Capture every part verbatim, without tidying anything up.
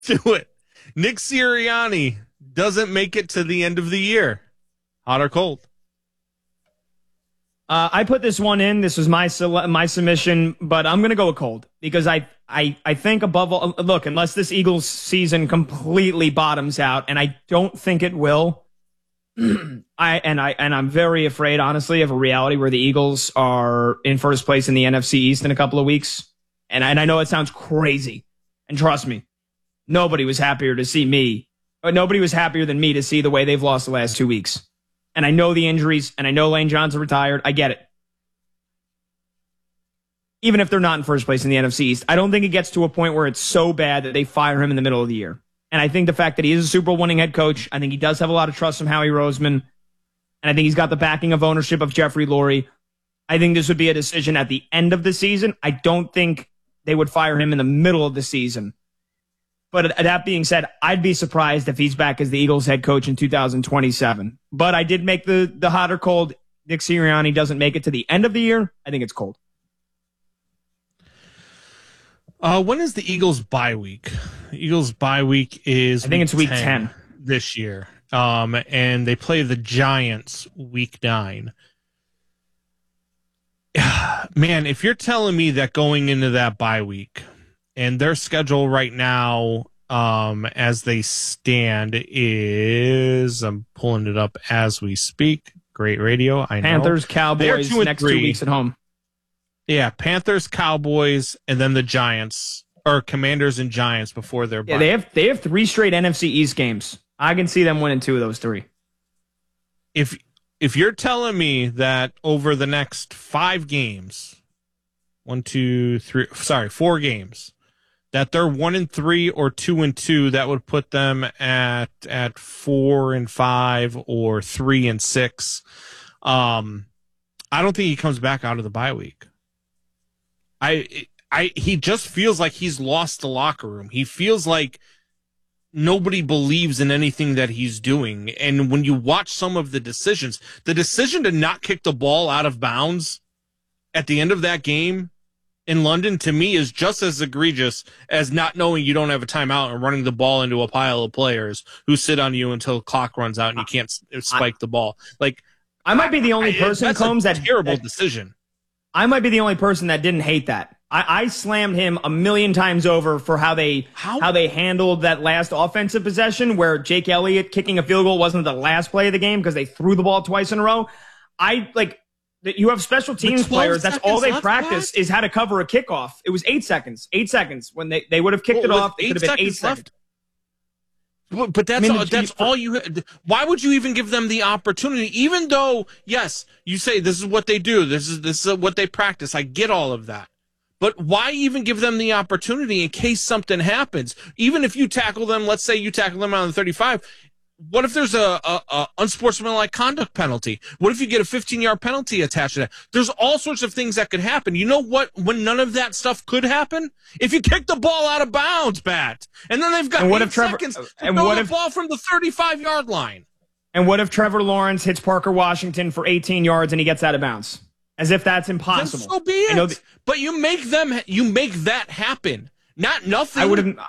to it. Nick Sirianni doesn't make it to the end of the year. Hot or cold? Uh, I put this one in. This was my my submission, but I'm going to go with cold because I, I, I think above all, look, unless this Eagles season completely bottoms out, and I don't think it will, I and I and I'm very afraid, honestly, of a reality where the Eagles are in first place in the N F C East in a couple of weeks. And, and I know it sounds crazy, and trust me, nobody was happier to see me, but nobody was happier than me to see the way they've lost the last two weeks. And I know the injuries, and I know Lane Johnson retired. I get it. Even if they're not in first place in the N F C East, I don't think it gets to a point where it's so bad that they fire him in the middle of the year. And I think the fact that he is a Super Bowl winning head coach, I think he does have a lot of trust from Howie Roseman, and I think he's got the backing of ownership of Jeffrey Lurie. I think this would be a decision at the end of the season. I don't think they would fire him in the middle of the season. But that being said, I'd be surprised if he's back as the Eagles head coach in two thousand twenty-seven. But I did make the, the hot or cold. Nick Sirianni doesn't make it to the end of the year. I think it's cold. Uh, when is the Eagles bye week? The Eagles bye week is I think it's week ten this year. Um, and they play the Giants week nine. Man, if you're telling me that going into that bye week, and their schedule right now, um, as they stand, is I'm pulling it up as we speak. Great radio, I know. Panthers, Cowboys, two next three. two weeks at home. Yeah, Panthers, Cowboys, and then the Giants, or Commanders and Giants before their bye. Yeah, they have they have three straight N F C East games. I can see them winning two of those three. If if you're telling me that over the next five games, one, two, three, sorry, four games, that they're one and three or two and two, that would put them at at four and five or three and six. Um, I don't think he comes back out of the bye week. I I he just feels like he's lost the locker room. He feels like nobody believes in anything that he's doing. And when you watch some of the decisions, the decision to not kick the ball out of bounds at the end of that game in London, to me, is just as egregious as not knowing you don't have a timeout and running the ball into a pile of players who sit on you until the clock runs out and you can't spike the ball. Like, I might be the only person, that's Combs, a that terrible that, decision. I might be the only person that didn't hate that. I, I slammed him a million times over for how they how? how they handled that last offensive possession where Jake Elliott kicking a field goal wasn't the last play of the game because they threw the ball twice in a row. I like you have special teams players. That's all they practice is how to cover a kickoff. It was eight seconds. Eight seconds when they, they would have kicked well, it off. It could have been eight seconds. Left. But, but that's I mean, all, that's all you. Why would you even give them the opportunity? Even though, yes, you say this is what they do. This is this is what they practice. I get all of that. But why even give them the opportunity in case something happens? Even if you tackle them, let's say you tackle them on the thirty-five. What if there's a, a, a unsportsmanlike conduct penalty? What if you get a fifteen-yard penalty attached to that? There's all sorts of things that could happen. You know what? When none of that stuff could happen, if you kick the ball out of bounds, Bat, and then they've got what eight if Trevor, seconds to and throw what the if, ball from the thirty-five-yard line. And what if Trevor Lawrence hits Parker Washington for eighteen yards and he gets out of bounds? As if that's impossible. Then so be it. I know th- but you make them. You make that happen. Not nothing. I would have.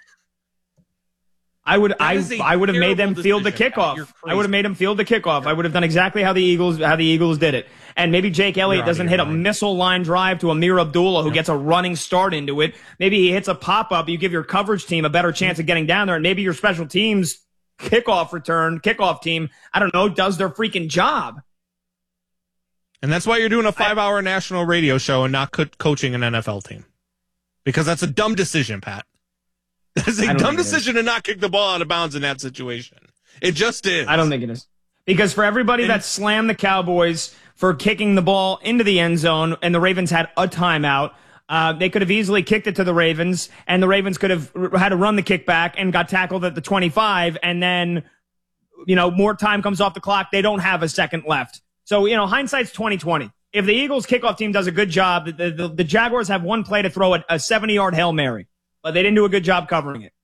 I would I I would have made them field the kickoff. I would have made them field the kickoff. I would have done exactly how the Eagles how the Eagles did it. And maybe Jake Elliott doesn't hit a missile line drive to Amir Abdullah, who gets a running start into it. Maybe he hits a pop up. You give your coverage team a better chance of getting down there, and maybe your special teams kickoff return kickoff team, I don't know, does their freaking job. And that's why you're doing a five-hour national radio show and not co- coaching an N F L team, because that's a dumb decision, Pat. It's a dumb decision to not kick the ball out of bounds in that situation. It just is. I don't think it is. Because for everybody and, that slammed the Cowboys for kicking the ball into the end zone and the Ravens had a timeout, uh, they could have easily kicked it to the Ravens, and the Ravens could have had to run the kick back and got tackled at the twenty-five, and then, you know, more time comes off the clock. They don't have a second left. So, you know, hindsight's twenty twenty. If the Eagles kickoff team does a good job, the, the, the Jaguars have one play to throw a seventy-yard Hail Mary. But they didn't do a good job covering it.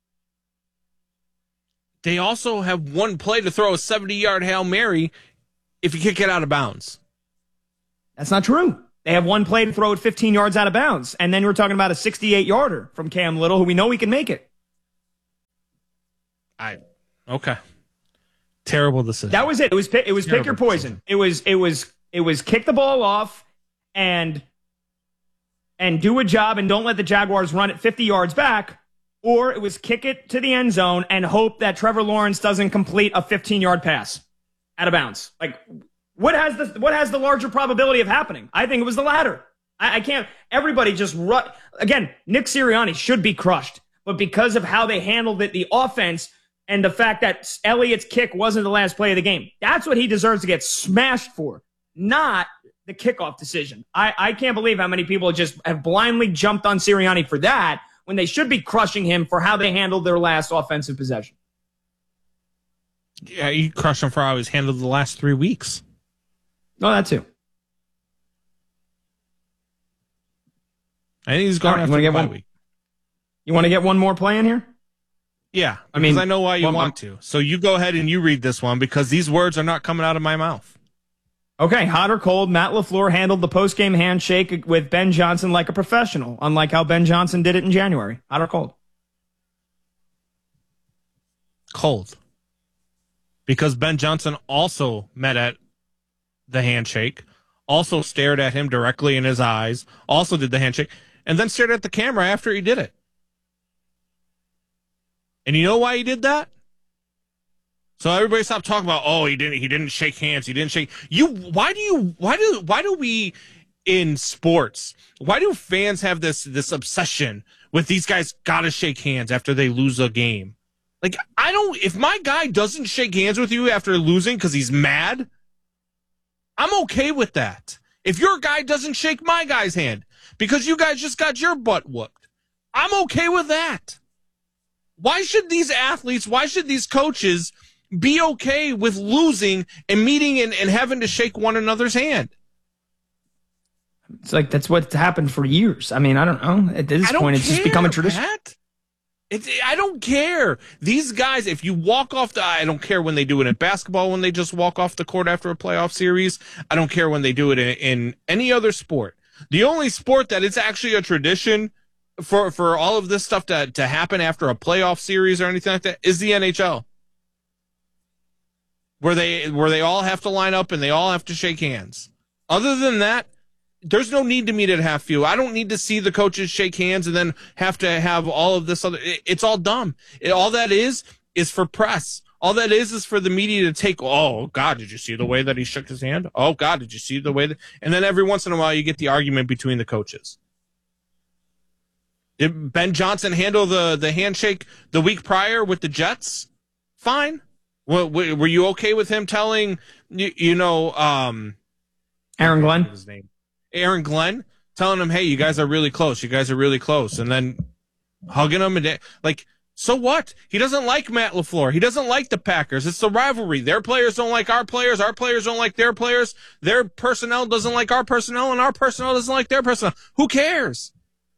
They also have one play to throw a seventy-yard Hail Mary if you kick it out of bounds. That's not true. They have one play to throw it fifteen yards out of bounds. And then we're talking about a sixty-eight-yarder from Cam Little, who we know he can make it. I okay. Terrible decision. That was it. It was it was Terrible pick your poison. Decision. It was it was it was kick the ball off and and do a job and don't let the Jaguars run it fifty yards back, or it was kick it to the end zone and hope that Trevor Lawrence doesn't complete a fifteen-yard pass out of bounds. Like, what has the what has the larger probability of happening? I think it was the latter. I, I can't. Everybody just run. Again, Nick Sirianni should be crushed, but because of how they handled it, the offense. And the fact that Elliott's kick wasn't the last play of the game. That's what he deserves to get smashed for, not the kickoff decision. I, I can't believe how many people just have blindly jumped on Sirianni for that when they should be crushing him for how they handled their last offensive possession. Yeah, you crush him for how he's handled the last three weeks. Oh, that too. I think he's going right, after the bye one, week. You want to get one more play in here? Yeah, I mean, I know why you well, want to. So you go ahead and you read this one because these words are not coming out of my mouth. Okay, hot or cold, Matt LaFleur handled the post-game handshake with Ben Johnson like a professional, unlike how Ben Johnson did it in January. Hot or cold? Cold. Because Ben Johnson also met at the handshake, also stared at him directly in his eyes, also did the handshake, and then stared at the camera after he did it. And you know why he did that? So everybody stop talking about, oh, he didn't he didn't shake hands, he didn't shake you why do you why do why do we in sports, why do fans have this this obsession with these guys gotta shake hands after they lose a game? Like, I don't if my guy doesn't shake hands with you after losing because he's mad, I'm okay with that. If your guy doesn't shake my guy's hand because you guys just got your butt whooped, I'm okay with that. Why should these athletes, why should these coaches be okay with losing and meeting and, and having to shake one another's hand? It's like that's what's happened for years. I mean, I don't know. At this point, it's care, just become a tradition. Pat. It's, I don't care. These guys, if you walk off the, I don't care when they do it in basketball, when they just walk off the court after a playoff series. I don't care when they do it in, in any other sport. The only sport that it's actually a tradition for for all of this stuff to, to happen after a playoff series or anything like that is the N H L. Where they where they all have to line up and they all have to shake hands. Other than that, there's no need to meet at half field. I don't need to see the coaches shake hands and then have to have all of this other it, it's all dumb. It, all that is is for press. All that is is for the media to take, oh, God, did you see the way that he shook his hand? Oh, God, did you see the way that... And then every once in a while you get the argument between the coaches. Did Ben Johnson handle the, the handshake the week prior with the Jets? Fine. Well, were you okay with him telling, you, you know... Um, Aaron Glenn? His name. Aaron Glenn? Telling him, hey, you guys are really close. You guys are really close. And then hugging him. and Like, so what? He doesn't like Matt LaFleur. He doesn't like the Packers. It's the rivalry. Their players don't like our players. Our players don't like their players. Their personnel doesn't like our personnel. And our personnel doesn't like their personnel. Who cares?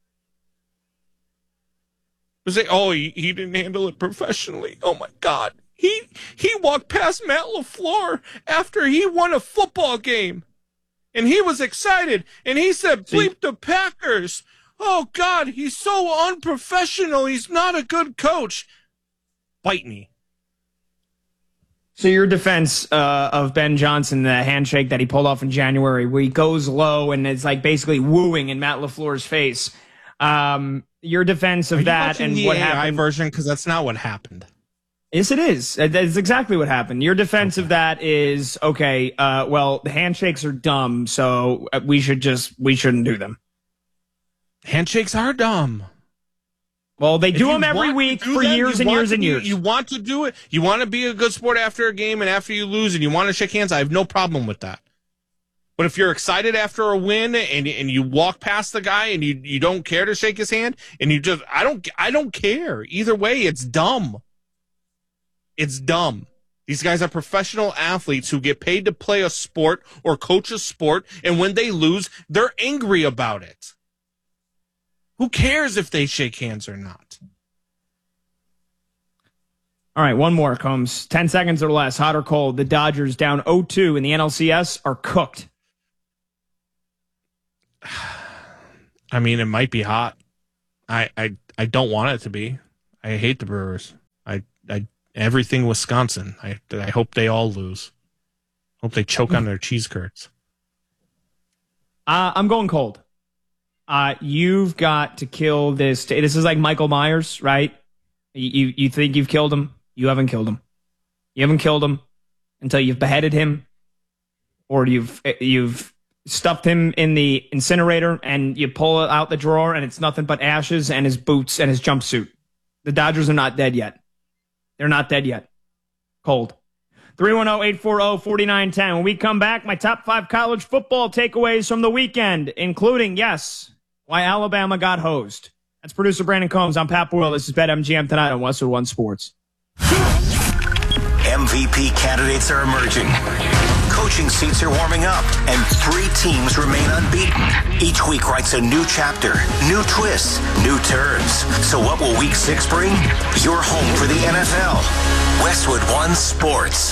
Say, oh, he, he didn't handle it professionally. Oh, my God. He he walked past Matt LaFleur after he won a football game. And he was excited. And he said, bleep the Packers. Oh, God, he's so unprofessional. He's not a good coach. Bite me. So your defense uh, of Ben Johnson, the handshake that he pulled off in January, where he goes low and it's like basically wooing in Matt LaFleur's face. Um, your defense of that and the what A I happened version, because that's not what happened. Yes, it is. That's exactly what happened. Your defense okay. of that is okay. Uh, well, the handshakes are dumb, so we should just we shouldn't do them. Handshakes are dumb. Well, they do them every week for them, years and years and be, years. You want to do it. You want to be a good sport after a game, and after you lose, and you want to shake hands. I have no problem with that. But if you're excited after a win and and you walk past the guy and you you don't care to shake his hand and you just I don't I don't care either way. It's dumb. It's dumb. These guys are professional athletes who get paid to play a sport or coach a sport, and when they lose, they're angry about it. Who cares if they shake hands or not? All right, one more comes. ten seconds or less, hot or cold. The Dodgers down oh two in the N L C S are cooked. I mean, it might be hot. I, I, I don't want it to be. I hate the Brewers. I, I Everything Wisconsin. I I hope they all lose. Hope they choke on their cheese curds. Uh, I'm going cold. Uh, you've got to kill this. T- this is like Michael Myers, right? You you think you've killed him? You haven't killed him. You haven't killed him until you've beheaded him, or you've you've stuffed him in the incinerator and you pull out the drawer and it's nothing but ashes and his boots and his jumpsuit. The Dodgers are not dead yet. They're not dead yet. Cold. three one zero, eight four zero, four nine one zero. When we come back, my top five college football takeaways from the weekend, including, yes, why Alabama got hosed. That's producer Brandon Combs. I'm Pat Boyle. This is BetMGM tonight on Westwood One Sports. M V P candidates are emerging. Coaching seats are warming up, and three teams remain unbeaten. Each week writes a new chapter, new twists, new turns. So what will week six bring? Your home for the N F L. Westwood One Sports.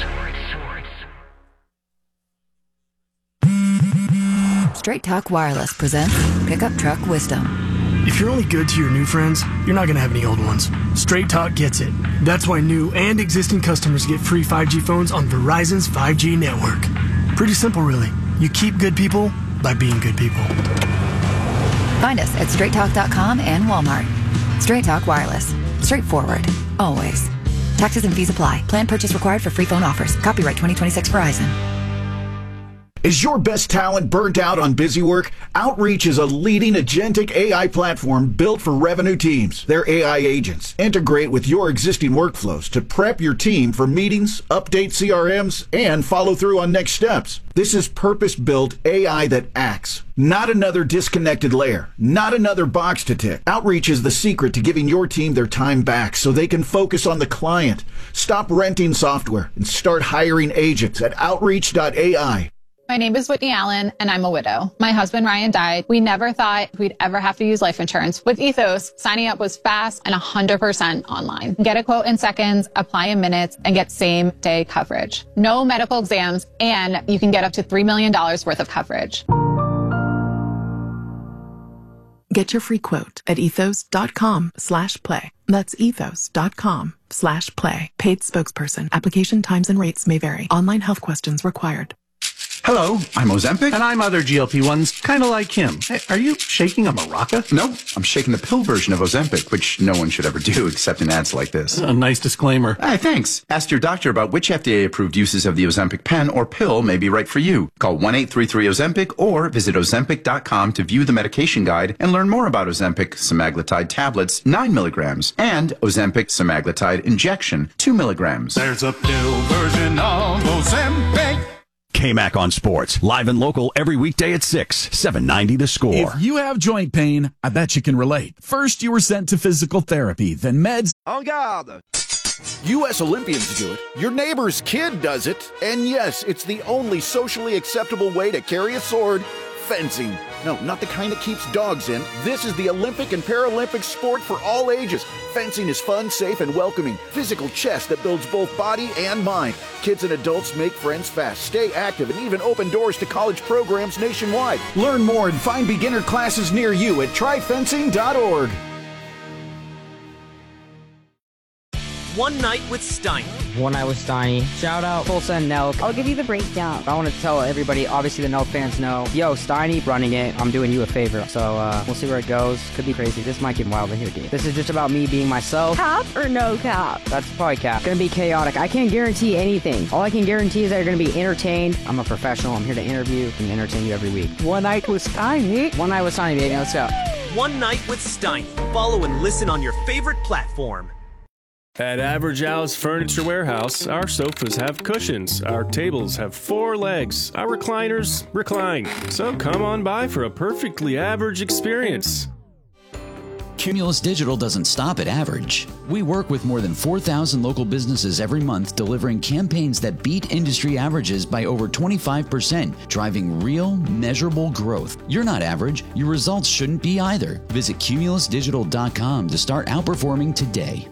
Straight Talk Wireless presents Pickup Truck Wisdom. If you're only good to your new friends, you're not going to have any old ones. Straight Talk gets it. That's why new and existing customers get free five G phones on Verizon's five G network. Pretty simple, really. You keep good people by being good people. Find us at straight talk dot com and Walmart. Straight Talk Wireless. Straightforward. Always. Taxes and fees apply. Plan purchase required for free phone offers. Copyright twenty twenty-six Verizon. Is your best talent burnt out on busy work? Outreach is a leading agentic A I platform built for revenue teams. Their A I agents integrate with your existing workflows to prep your team for meetings, update C R Ms, and follow through on next steps. This is purpose-built A I that acts, not another disconnected layer, not another box to tick. Outreach is the secret to giving your team their time back so they can focus on the client. Stop renting software and start hiring agents at outreach dot A I. My name is Whitney Allen, and I'm a widow. My husband, Ryan, died. We never thought we'd ever have to use life insurance. With Ethos, signing up was fast and one hundred percent online. Get a quote in seconds, apply in minutes, and get same-day coverage. No medical exams, and you can get up to three million dollars worth of coverage. Get your free quote at ethos dot com slash play. That's ethos dot com slash play. Paid spokesperson. Application times and rates may vary. Online health questions required. Hello, I'm Ozempic. And I'm other G L P ones, kind of like him. Hey, are you shaking a maraca? No, I'm shaking the pill version of Ozempic, which no one should ever do except in ads like this. A nice disclaimer. Hey, thanks. Ask your doctor about which F D A-approved uses of the Ozempic pen or pill may be right for you. Call one eight three three Ozempic or visit ozempic dot com to view the medication guide and learn more about Ozempic semaglutide tablets, nine milligrams, and Ozempic semaglutide injection, two milligrams. There's a pill version of Ozempic. K-Mac on Sports, live and local every weekday at six, seven ninety The Score. If you have joint pain, I bet you can relate. First, you were sent to physical therapy, then meds. En garde! U S Olympians do it, your neighbor's kid does it, and yes, it's the only socially acceptable way to carry a sword, fencing. No, not the kind that keeps dogs in. This is the Olympic and Paralympic sport for all ages. Fencing is fun, safe, and welcoming. Physical chess that builds both body and mind. Kids and adults make friends fast, stay active, and even open doors to college programs nationwide. Learn more and find beginner classes near you at try fencing dot org. One Night with Steiny. One Night with Steiny. Shout out Tulsa and Nelk. I'll give you the breakdown. I want to tell everybody, obviously the Nelk fans know, yo, Steiny running it. I'm doing you a favor. So uh, we'll see where it goes. Could be crazy. This might get wild in here, dude. This is just about me being myself. Cap or no cap? That's probably cap. Gonna be chaotic. I can't guarantee anything. All I can guarantee is that you're gonna be entertained. I'm a professional. I'm here to interview and entertain you every week. One Night with Steiny. One Night with Steiny, baby. Let's go. One Night with Steiny. Follow and listen on your favorite platform. At Average Al's Furniture Warehouse, our sofas have cushions, our tables have four legs, our recliners recline. So come on by for a perfectly average experience. Cumulus Digital doesn't stop at average. We work with more than four thousand local businesses every month, delivering campaigns that beat industry averages by over twenty-five percent, driving real, measurable growth. You're not average. Your results shouldn't be either. Visit cumulus digital dot com to start outperforming today.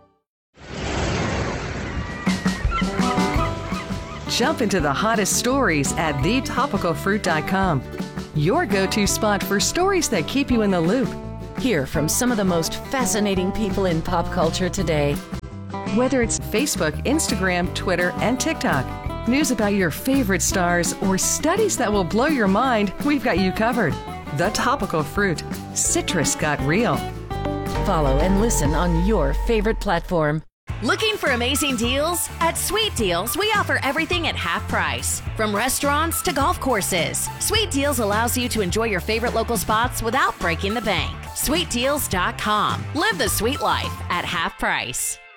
Jump into the hottest stories at the topical fruit dot com. Your go-to spot for stories that keep you in the loop. Hear from some of the most fascinating people in pop culture today. Whether it's Facebook, Instagram, Twitter, and TikTok, news about your favorite stars, or studies that will blow your mind, we've got you covered. The Topical Fruit. Citrus got real. Follow and listen on your favorite platform. Looking for amazing deals? At Sweet Deals, we offer everything at half price. From restaurants to golf courses, Sweet Deals allows you to enjoy your favorite local spots without breaking the bank. sweet deals dot com. Live the sweet life at half price.